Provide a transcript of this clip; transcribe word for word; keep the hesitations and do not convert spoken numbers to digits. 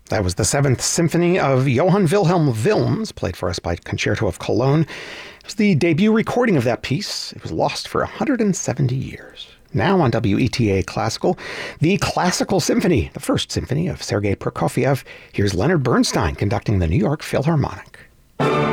That was the Seventh Symphony of Johann Wilhelm Wilms, played for us by Concerto of Cologne. It was the debut recording of that piece. It was lost for one hundred seventy years. Now on W E T A Classical, the Classical Symphony, the first symphony of Sergei Prokofiev. Here's Leonard Bernstein conducting the New York Philharmonic.